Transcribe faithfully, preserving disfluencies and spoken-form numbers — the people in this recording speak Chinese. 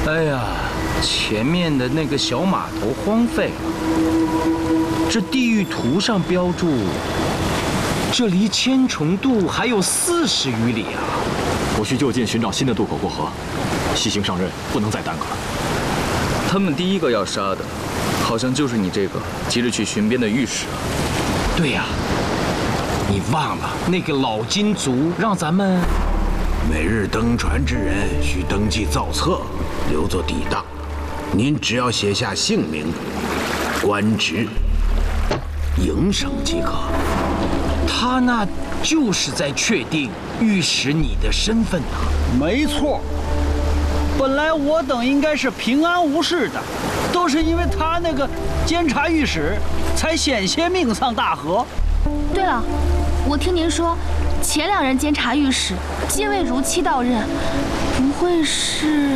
哎呀，前面的那个小码头荒废了，这地域图上标注，这离千重渡还有四十余里啊！ 我需就近寻找新的渡口过河，西行上任不能再耽搁了。 他们第一个要杀的，好像就是你这个急着去巡边的御史啊。 对呀，你忘了那个老金族让咱们每日登船之人需登记造册，留作抵当。您只要写下姓名、官职、营生即可。 他那就是在确定御史你的身份呐。 没错，本来我等应该是平安无事的，都是因为他那个监察御史，才险些命丧大河。 对了，我听您说，前两任监察御史皆未如期到任，不会是？